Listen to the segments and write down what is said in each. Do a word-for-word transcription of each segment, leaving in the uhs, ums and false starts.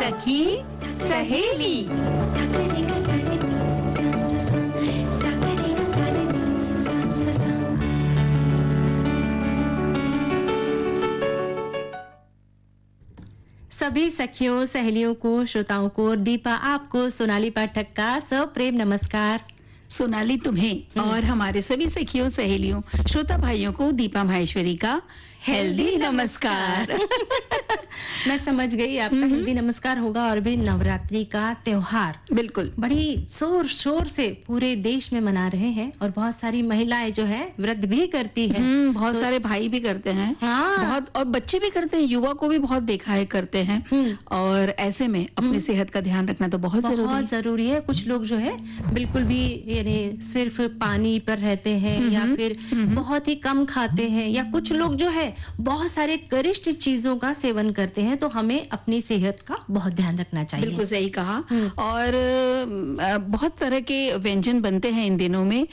सखी सहेली। सभी सखियों सहेलियों को, श्रोताओं को, दीपा आपको, सोनाली पाठक का सप्रेम नमस्कार। सोनाली तुम्हें और हमारे सभी सखियों सहेलियों श्रोता भाइयों को दीपा माहेश्वरी का हेल्दी नमस्कार। मैं समझ गई आपका हेल्दी नमस्कार होगा। और भी नवरात्रि का त्योहार बिल्कुल बड़ी जोर शोर से पूरे देश में मना रहे हैं और बहुत सारी महिलाएं जो है व्रत भी करती है। बहुत तो, सारे भाई भी करते हैं, बहुत और बच्चे भी करते हैं, युवा को भी बहुत देखा है करते हैं। और ऐसे में अपनी सेहत का ध्यान रखना तो बहुत जरूरी बहुत जरूरी है। कुछ लोग जो है बिल्कुल भी यानी सिर्फ पानी पर रहते हैं या फिर बहुत ही कम खाते हैं, या कुछ लोग जो है बहुत सारे गरिष्ठ चीजों का सेवन करते हैं। तो हमें अपनी सेहत का बहुत ध्यान रखना चाहिए। बिल्कुल सही कहा। और बहुत तरह के व्यंजन बनते हैं इन दिनों में,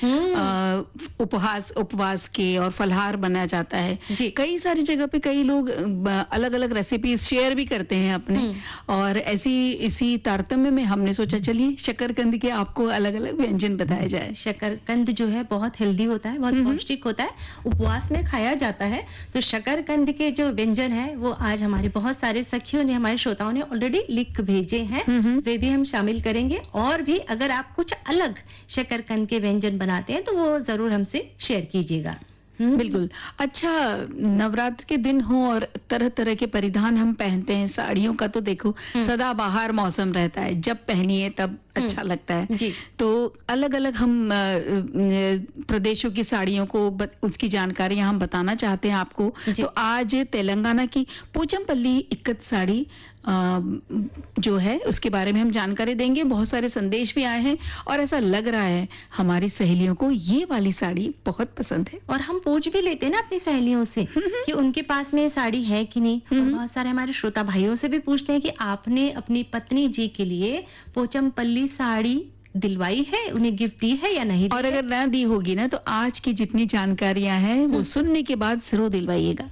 उपवास उपवास के और फलहार बनाया जाता है। कई सारी जगह पे कई लोग अलग अलग रेसिपीज शेयर भी करते हैं अपने। और ऐसी इसी तारतम्य में हमने सोचा चलिए शकरकंद के आपको अलग अलग व्यंजन बताया जाए। शकरकंद जो है बहुत हेल्दी होता है, बहुत पौष्टिक होता है, उपवास में खाया जाता है। तो शकरकंद के जो व्यंजन है वो आज हमारे बहुत सारे सखियों ने, हमारे श्रोताओं ने ऑलरेडी लिख भेजे हैं, वे भी हम शामिल करेंगे। और भी अगर आप कुछ अलग शकरकंद के व्यंजन बनाते हैं तो वो जरूर हमसे शेयर कीजिएगा। बिल्कुल। अच्छा, नवरात्र के दिन हो और तरह तरह के परिधान हम पहनते हैं। साड़ियों का तो देखो सदा बाहर मौसम रहता है, जब पहनिए तब अच्छा लगता है जी। तो अलग अलग हम प्रदेशों की साड़ियों को उसकी जानकारी हम बताना चाहते हैं आपको। तो आज तेलंगाना की पोचमपल्ली इक्कत साड़ी जो है उसके बारे में हम जानकारी देंगे। बहुत सारे संदेश भी आए हैं और ऐसा लग रहा है हमारी सहेलियों को ये वाली साड़ी बहुत पसंद है। और हम पूछ भी लेते हैं ना अपनी सहेलियों से कि उनके पास में ये साड़ी है कि नहीं। और बहुत सारे हमारे श्रोता भाइयों से भी पूछते हैं कि आपने अपनी पत्नी जी के लिए पोचमपल्ली साड़ी दिलवाई है, उन्हें गिफ्ट दी है या नहीं दी। और अगर ना दी होगी ना तो आज की जितनी जानकारियां हैं वो सुनने के बाद जरूर दिलवाइएगा।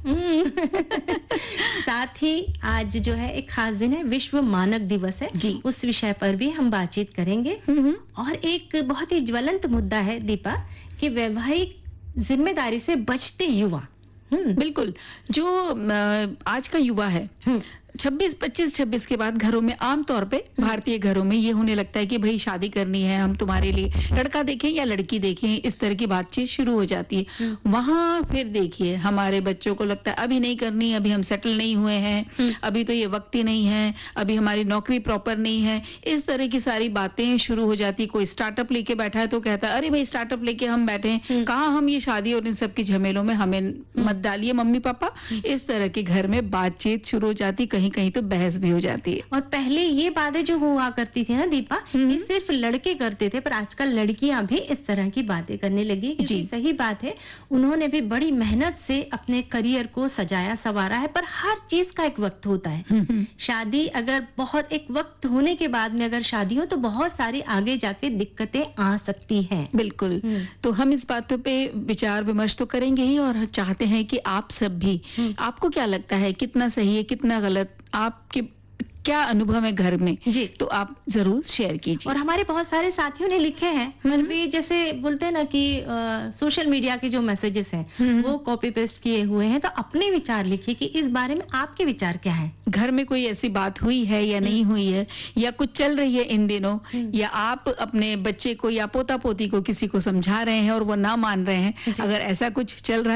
साथ ही आज जो है एक खास दिन है, विश्व मानक दिवस है जी। उस विषय पर भी हम बातचीत करेंगे। और एक बहुत ही ज्वलंत मुद्दा है दीपा कि वैवाहिक जिम्मेदारी से बचते युवा। बिल्कुल, जो आज का युवा है छब्बीस पच्चीस छब्बीस के बाद घरों में आमतौर पे भारतीय घरों में ये होने लगता है कि भाई शादी करनी है, हम तुम्हारे लिए लड़का देखें या लड़की देखें, इस तरह की बातचीत शुरू हो जाती है। वहां फिर देखिए हमारे बच्चों को लगता है अभी नहीं करनी, अभी हम सेटल नहीं हुए हैं, अभी तो ये वक्त ही नहीं है, अभी हमारी नौकरी प्रॉपर नहीं है। इस तरह की सारी बातें शुरू हो जाती। कोई स्टार्टअप लेके बैठा है तो कहता है अरे भाई स्टार्टअप लेके हम बैठे हैं, कहाँ हम ये शादी और इन सब की झमेलों में हमें मत डालिए मम्मी पापा। इस तरह के घर में बातचीत शुरू हो जाती, कहीं कहीं तो बहस भी हो जाती है। और पहले ये बातें जो हुआ करती थी ना दीपा, ये सिर्फ लड़के करते थे, पर आजकल लड़कियां भी इस तरह की बातें करने लगी। क्योंकि सही बात है, उन्होंने भी बड़ी मेहनत से अपने करियर को सजाया संवारा है, पर हर चीज का एक वक्त होता है। शादी अगर बहुत एक वक्त होने के बाद में अगर शादी हो तो बहुत सारी आगे जाके दिक्कतें आ सकती हैं। बिल्कुल। तो हम इस बातों पे विचार विमर्श तो करेंगे ही और चाहते हैं कि आप सब भी, आपको क्या लगता है कितना सही है कितना गलत, आपके क्या अनुभव है घर में जी, तो आप जरूर शेयर कीजिए। और हमारे बहुत सारे साथियों ने लिखे हैं, पर भी जैसे बोलते हैं ना कि आ, सोशल मीडिया के जो मैसेजेस हैं वो कॉपी पेस्ट किए हुए हैं। तो अपने विचार लिखिए कि इस बारे में आपके विचार क्या हैं। घर में कोई ऐसी बात हुई है या नहीं हुई है, या कुछ चल रही है इन दिनों, या आप अपने बच्चे को या पोता पोती को किसी को समझा रहे हैं और वो ना मान रहे हैं, अगर ऐसा कुछ चल रहा है